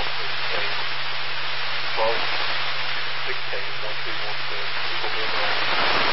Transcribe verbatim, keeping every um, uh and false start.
thirteen, twelve, sixteen, one, two, one, two, people being around.